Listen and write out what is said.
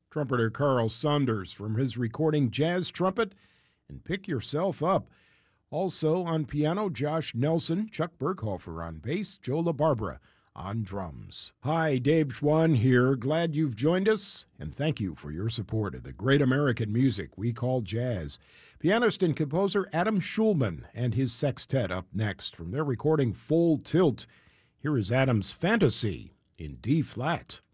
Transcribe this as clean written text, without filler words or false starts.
Trumpeter Carl Saunders from his recording Jazz Trumpet and Pick Yourself Up. Also on piano, Josh Nelson, Chuck Berghofer on bass, Joe LaBarbera on drums. Hi, Dave Schwann here. Glad you've joined us, and thank you for your support of the great American music we call jazz. Pianist and composer Adam Schulman and his sextet up next from their recording Full Tilt. Here is Adam's Fantasy in D-flat.